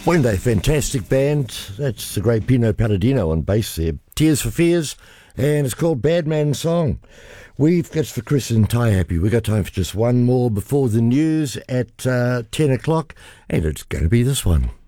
Weren't they a fantastic band? That's the great Pino Palladino on bass there. Tears for Fears, and it's called Bad Man's Song. We've got for Chris and Ty Happy. We've got time for just one more before the news at 10 o'clock, and it's going to be this one.